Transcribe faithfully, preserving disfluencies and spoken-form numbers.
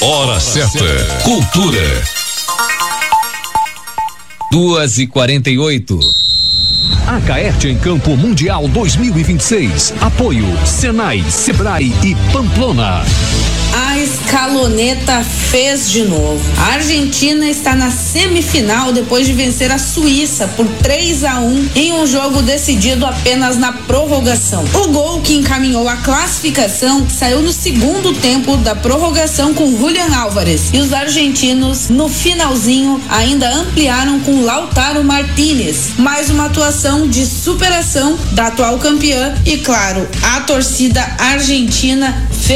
Hora certa. Cultura. Duas e quarenta e oito. A Caerte em Campo Mundial dois mil e vinte e seis. Apoio Senai, Sebrae e Pamplona. A escaloneta fez de novo. A Argentina está na semifinal depois de vencer a Suíça por três a um em um jogo decidido apenas na prorrogação. O gol que encaminhou a classificação saiu no segundo tempo da prorrogação com Julián Álvares, e os argentinos no finalzinho ainda ampliaram com Lautaro Martínez. Mais uma atuação de superação da atual campeã e, claro, a torcida argentina fez